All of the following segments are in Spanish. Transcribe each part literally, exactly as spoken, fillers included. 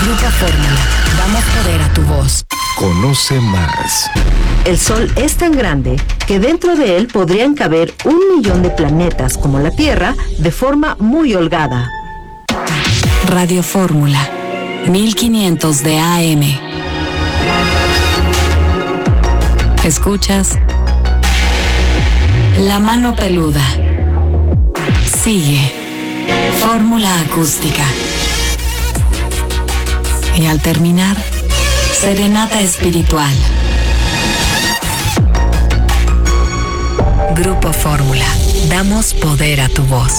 Grupo Fórmula. Damos poder a tu voz. Conoce más. El Sol es tan grande que dentro de él podrían caber un millón de planetas como la Tierra de forma muy holgada. Radio Fórmula. mil quinientos de A M. Escuchas La Mano Peluda. Sigue Fórmula Acústica. Y al terminar, Serenata Espiritual. Grupo Fórmula. Damos poder a tu voz.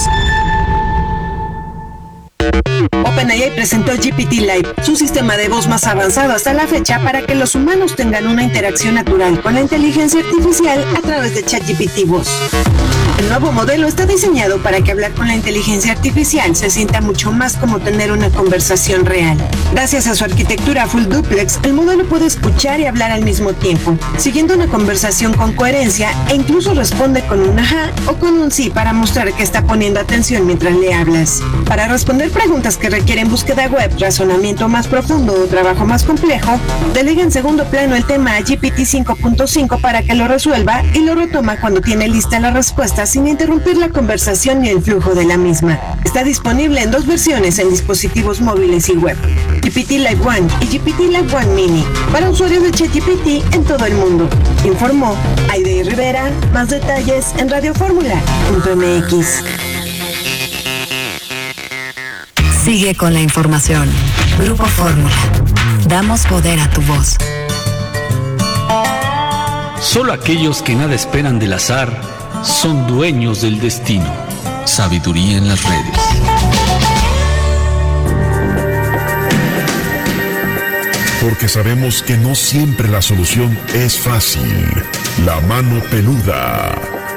OpenAI presentó G P T Live, su sistema de voz más avanzado hasta la fecha para que los humanos tengan una interacción natural con la inteligencia artificial a través de ChatGPT Voz. El nuevo modelo está diseñado para que hablar con la inteligencia artificial se sienta mucho más como tener una conversación real. Gracias a su arquitectura full duplex, el modelo puede escuchar y hablar al mismo tiempo, siguiendo una conversación con coherencia e incluso responde con un ajá o con un sí para mostrar que está poniendo atención mientras le hablas. Para responder preguntas que requieren búsqueda web, razonamiento más profundo o trabajo más complejo, delega en segundo plano el tema a G P T cinco punto cinco para que lo resuelva y lo retoma cuando tiene lista la respuesta sin interrumpir la conversación ni el flujo de la misma. Está disponible en dos versiones en dispositivos móviles y web, G P T Live One y G P T Live One Mini, para usuarios de ChatGPT en todo el mundo. Informó Aide Rivera. Más detalles en radio fórmula punto m x. Sigue con la información. Grupo Fórmula. Damos poder a tu voz. Solo aquellos que nada esperan del azar son dueños del destino. Sabiduría en las redes. Porque sabemos que no siempre la solución es fácil. La Mano Peluda.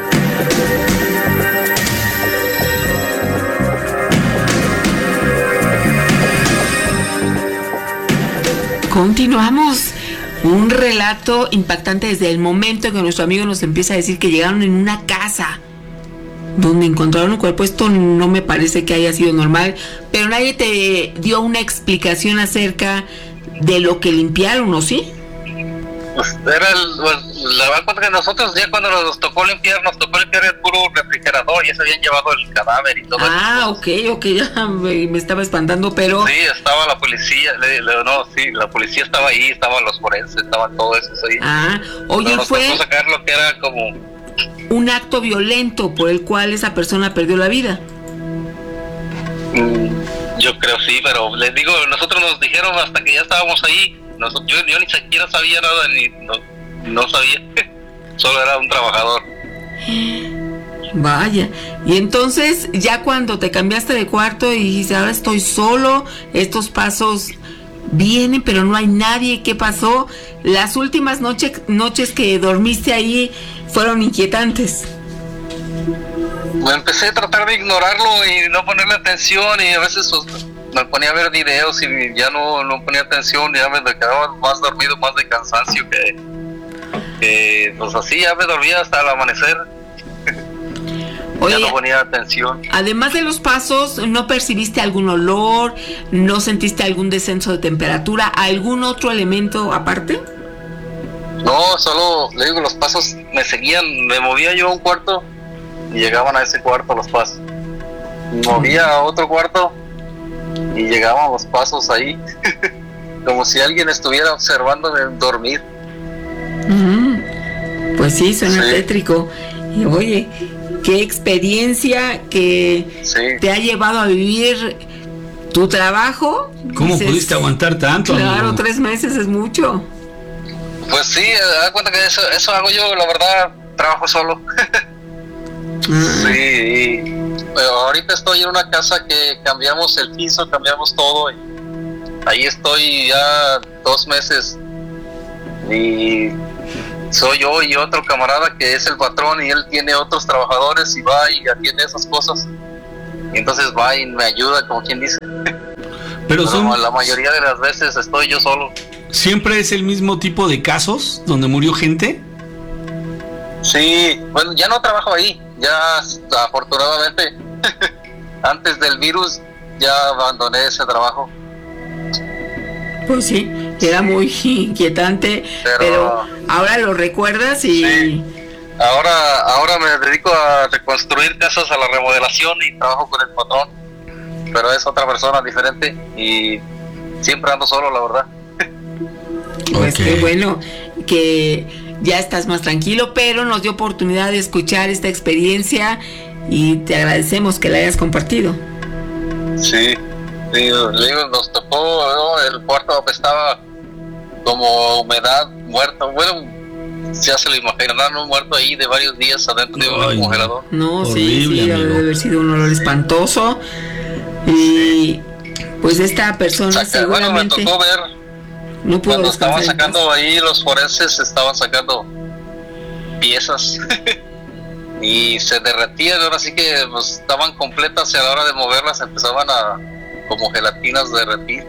Continuamos. Un relato impactante desde el momento en que nuestro amigo nos empieza a decir que llegaron en una casa donde encontraron un cuerpo. Esto no me parece que haya sido normal, pero nadie te dio una explicación acerca de lo que limpiaron, ¿o sí? Pues era el, pues, la verdad que nosotros ya cuando nos tocó limpiar, nos tocó limpiar el puro refrigerador, ya se habían llevado el cadáver y todo eso. Ah, ok, ok, ya me, me estaba espantando, pero... Sí, estaba la policía, le, le, no, sí, la policía estaba ahí, estaban los forenses, estaban todos esos ahí. Ah, oye, pero nos fue... tocó sacar lo que era como... un acto violento por el cual esa persona perdió la vida. Mm, yo creo sí, pero les digo, nosotros nos dijeron hasta que ya estábamos ahí. Nosotros, yo, yo ni siquiera sabía nada, ni no, no sabía, solo era un trabajador. Vaya, y entonces ya cuando te cambiaste de cuarto y dijiste, ahora estoy solo, estos pasos vienen, pero no hay nadie, ¿qué pasó? Las últimas noche, noches que dormiste ahí fueron inquietantes. Empecé a tratar de ignorarlo y no ponerle atención, y a veces pues, me ponía a ver videos y ya no, no ponía atención, ya me quedaba más dormido, más de cansancio que, que pues así ya me dormía hasta el amanecer. Oye, ya no ponía atención. Además de los pasos, ¿no percibiste algún olor? ¿No sentiste algún descenso de temperatura? ¿Algún otro elemento aparte? No, solo, le digo, los pasos me seguían, me movía yo a un cuarto y llegaban a ese cuarto los pasos. Movía a otro cuarto y llegaban los pasos ahí, como si alguien estuviera observándome dormir. Mm, pues sí, suena sí. tétrico. Y oye, qué experiencia que sí. te ha llevado a vivir tu trabajo. ¿Cómo dices, pudiste aguantar tanto? Claro, amigo? tres meses es mucho. Pues sí, da cuenta que eso, eso hago yo, la verdad, trabajo solo. mm. Sí, y, pero ahorita estoy en una casa que cambiamos el piso, cambiamos todo, y ahí estoy ya dos meses, y soy yo y otro camarada que es el patrón, y él tiene otros trabajadores y va y atiende esas cosas, y entonces va y me ayuda, como quien dice. Pero, Pero son... la mayoría de las veces estoy yo solo. ¿Siempre es el mismo tipo de casos donde murió gente? Sí, bueno, ya no trabajo ahí, ya afortunadamente antes del virus ya abandoné ese trabajo. Pues sí, era muy inquietante, pero, pero ahora lo recuerdas y... Sí. Ahora, ahora me dedico a reconstruir casas, a la remodelación y trabajo con el patrón, pero es otra persona diferente y siempre ando solo, la verdad. Pues Okay. qué bueno que ya estás más tranquilo, pero nos dio oportunidad de escuchar esta experiencia y te agradecemos que la hayas compartido. Sí, sí, le digo, nos tocó, ¿no? El cuarto apestaba como humedad, muerto, bueno, ya se lo imaginarán, un muerto ahí de varios días adentro de un Ay, congelador. No, Horrible, sí, sí, amigo. debe haber sido un olor espantoso. Y pues esta persona Saca- bueno, me seguramente tocó ver no pudo cuando descansar estaban en sacando paz. ahí los forenses, estaban sacando piezas y se derretían, ahora sí que pues, estaban completas y a la hora de moverlas empezaban a como gelatinas derretir.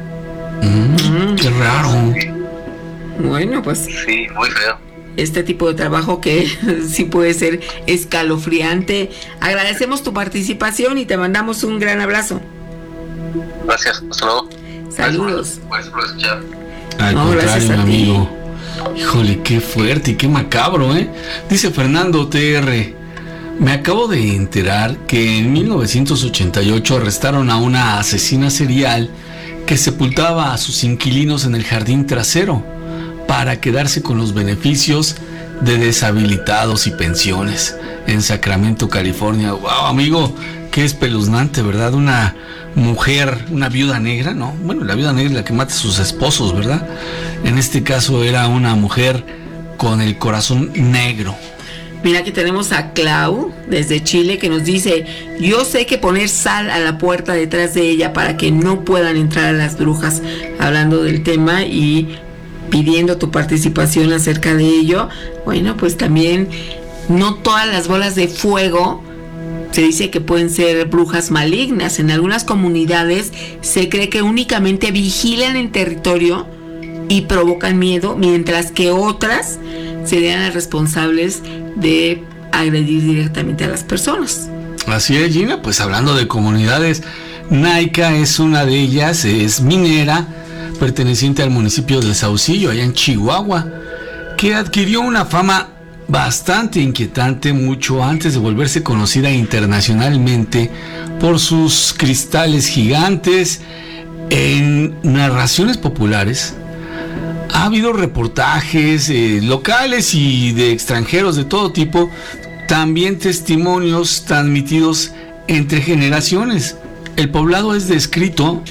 Mm, qué raro. Bueno, pues Sí, muy feo. este tipo de trabajo que sí puede ser escalofriante. Agradecemos tu participación y te mandamos un gran abrazo. Gracias, hasta luego. Saludos. Gracias por escuchar. Al No, contrario, gracias a mi ti. amigo. Híjole, qué fuerte y qué macabro, ¿eh? Dice Fernando T R. Me acabo de enterar que en mil novecientos ochenta y ocho arrestaron a una asesina serial que sepultaba a sus inquilinos en el jardín trasero para quedarse con los beneficios de deshabilitados y pensiones en Sacramento, California. Wow, amigo, qué espeluznante, ¿verdad? Una mujer, una viuda negra, ¿no? Bueno, la viuda negra es la que mata a sus esposos, ¿verdad? En este caso era una mujer con el corazón negro. Mira, aquí tenemos a Clau desde Chile que nos dice: yo sé que poner sal a la puerta detrás de ella para que no puedan entrar a las brujas, hablando del tema y pidiendo tu participación acerca de ello. Bueno, pues también no todas las bolas de fuego se dice que pueden ser brujas malignas. En algunas comunidades se cree que únicamente vigilan el territorio y provocan miedo, mientras que otras serían las responsables de agredir directamente a las personas. Así es, Gina, pues hablando de comunidades, Naica es una de ellas, es minera, perteneciente al municipio de Saucillo, allá en Chihuahua, que adquirió una fama bastante inquietante mucho antes de volverse conocida internacionalmente por sus cristales gigantes. En narraciones populares ha habido reportajes eh, locales y de extranjeros de todo tipo, también testimonios transmitidos entre generaciones. El poblado es descrito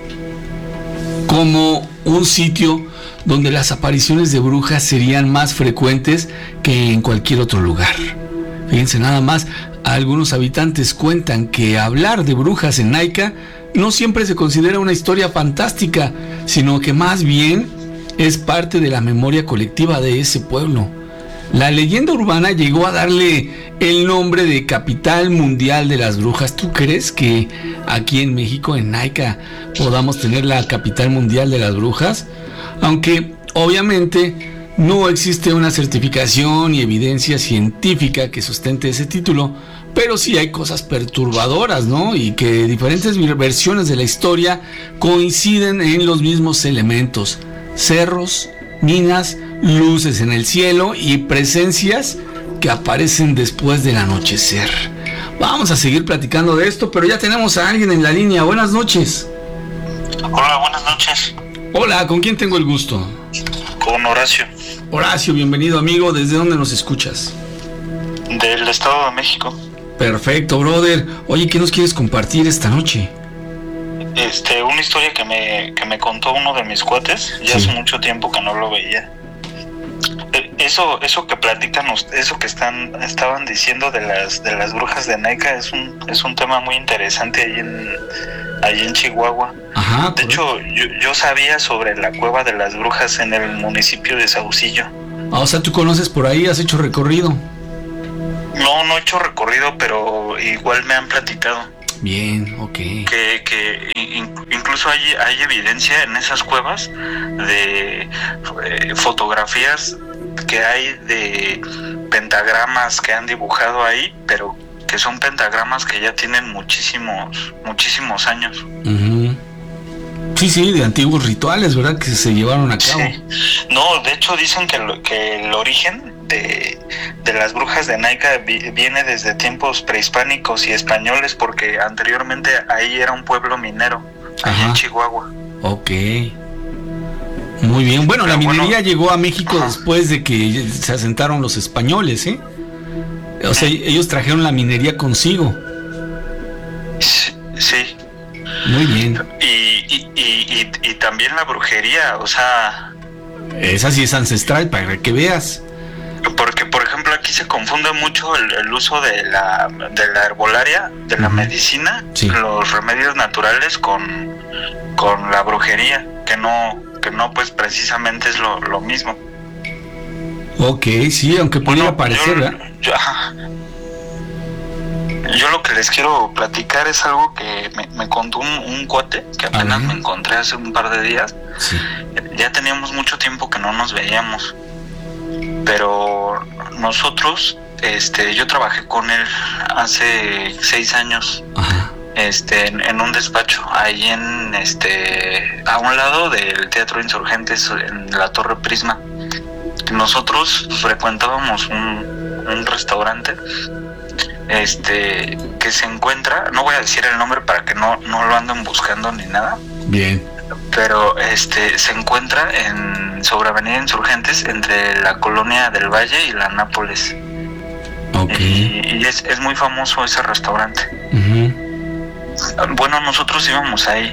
como un sitio donde las apariciones de brujas serían más frecuentes que en cualquier otro lugar. Fíjense nada más, algunos habitantes cuentan que hablar de brujas en Naica no siempre se considera una historia fantástica, sino que más bien es parte de la memoria colectiva de ese pueblo. La leyenda urbana llegó a darle el nombre de capital mundial de las brujas. ¿Tú crees que aquí en México, en Naica, podamos tener la capital mundial de las brujas? Aunque obviamente no existe una certificación y evidencia científica que sustente ese título, pero sí hay cosas perturbadoras, ¿no? Y que diferentes versiones de la historia coinciden en los mismos elementos: cerros, minas, luces en el cielo y presencias que aparecen después del anochecer. Vamos a seguir platicando de esto, pero ya tenemos a alguien en la línea. Buenas noches. Hola, buenas noches. Hola, ¿con quién tengo el gusto? Con Horacio, Horacio, bienvenido, amigo. ¿Desde dónde nos escuchas? del Estado de México. Perfecto, brother. Oye, ¿qué nos quieres compartir esta noche? Este, una historia que me, que me contó uno de mis cuates, ya Sí. hace mucho tiempo que no lo veía. Eh, Eso, eso que platican, ust- eso que están, estaban diciendo de las, de las brujas de Naica es un, es un tema muy interesante ahí en, ahí en Chihuahua. Ajá. De hecho, yo, yo sabía sobre la cueva de las brujas en el municipio de Saucillo. Ah, o sea, tú conoces por ahí, has hecho recorrido. No, no he hecho recorrido, pero igual me han platicado. Bien, ok. que, que in- incluso hay, hay evidencia en esas cuevas de eh, fotografías que hay de pentagramas que han dibujado ahí, pero que son pentagramas que ya tienen muchísimos muchísimos años. Uh-huh. Sí, sí, de antiguos rituales, ¿verdad? Que se llevaron a cabo. Sí. No, de hecho dicen que, lo, que el origen de, de las brujas de Naica vi, viene desde tiempos prehispánicos y españoles, porque anteriormente ahí era un pueblo minero, allá en Chihuahua. Ok. Muy bien. Bueno, Pero la minería bueno, llegó a México ajá. después de que se asentaron los españoles, ¿eh? O sea, ellos trajeron la minería consigo. Sí. sí. Muy bien. Y, y, y, y, y también la brujería, o sea... Esa sí es ancestral, para que veas. Porque, por ejemplo, aquí se confunde mucho el, el uso de la, de la herbolaria, de uh-huh. la medicina, sí. los remedios naturales con, con la brujería, que no, que no pues precisamente es lo, lo mismo. Ok, sí, aunque pudiera bueno, parecer, ¿verdad? Yo, yo lo que les quiero platicar es algo que me, me contó un, un cuate que apenas me encontré hace un par de días. Sí. Ya teníamos mucho tiempo que no nos veíamos, pero nosotros, este, yo trabajé con él hace seis años, Ajá. este, en, en un despacho ahí en, este, a un lado del Teatro Insurgentes en la Torre Prisma. Nosotros frecuentábamos un, un restaurante. Este, que se encuentra, no voy a decir el nombre para que no, no lo anden buscando ni nada. Bien. Pero este, se encuentra en sobre Avenida Insurgentes entre la Colonia del Valle y la Nápoles. Okay. Y, y es, es muy famoso ese restaurante. Uh-huh. Bueno, nosotros íbamos ahí.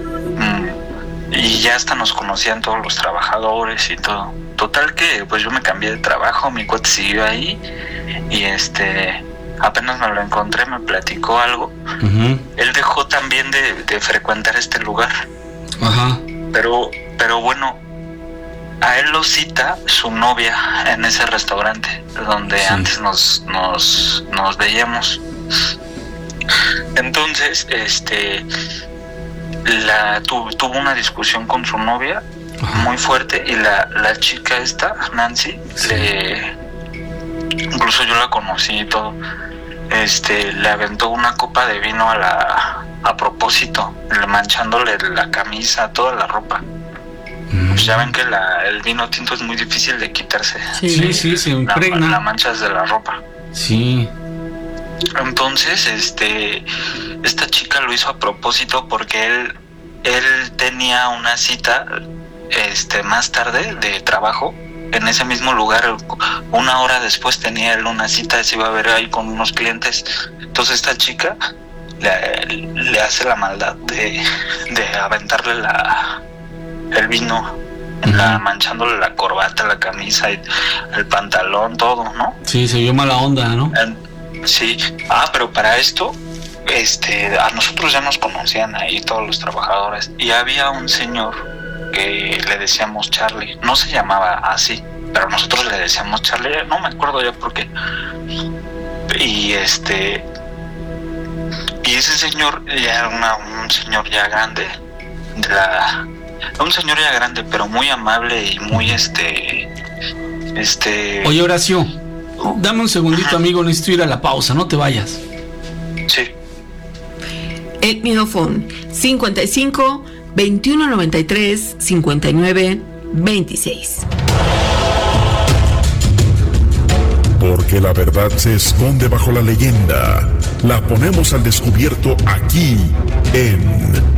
Y ya hasta nos conocían todos los trabajadores y todo. Total que pues yo me cambié de trabajo, mi cuate siguió ahí. Y este... apenas me lo encontré, me platicó algo. Uh-huh. Él dejó también de, de frecuentar este lugar. Ajá. Pero, pero bueno, a él lo cita su novia en ese restaurante donde sí. antes nos, nos, nos veíamos. Entonces, este, la tu, tuvo una discusión con su novia Ajá. muy fuerte y la, la chica esta, Nancy, sí. le, incluso yo la conocí y todo. Este, le aventó una copa de vino a la a propósito, manchándole la camisa, toda la ropa. Mm. Pues ya ven que la, el vino tinto es muy difícil de quitarse. Sí, sí, sí se impregna. La, la manchas de la ropa. Sí. Entonces, este, esta chica lo hizo a propósito porque él, él tenía una cita, este, más tarde de trabajo. En ese mismo lugar, una hora después tenía él una cita, se iba a ver ahí con unos clientes. Entonces esta chica le, le hace la maldad de, de aventarle la, el vino, uh-huh. la, manchándole la corbata, la camisa, y el pantalón, todo, ¿no? Sí, se vio mala onda, ¿no? En, sí, ah, pero para esto, este, a nosotros ya nos conocían ahí todos los trabajadores. Y había un señor que le decíamos Charlie, no se llamaba así, pero nosotros le decíamos Charlie, no me acuerdo ya por qué. Y este, y ese señor ya era una, un señor ya grande, de la, un señor ya grande, pero muy amable y muy este, este. Oye, Horacio, dame un segundito, uh-huh. amigo, necesito ir a la pausa, no te vayas. Sí. El Midofón cincuenta y cinco veintiuno noventa y tres cincuenta y nueve veintiséis. Porque la verdad se esconde bajo la leyenda. La ponemos al descubierto aquí en